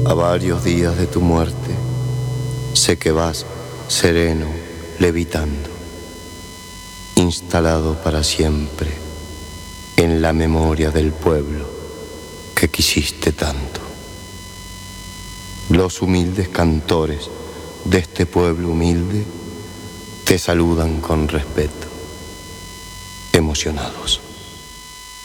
a varios días de tu muerte, sé que vas sereno, levitando, instalado para siempre en la memoria del pueblo que quisiste tanto. Los humildes cantores de este pueblo humilde te saludan con respeto, emocionados.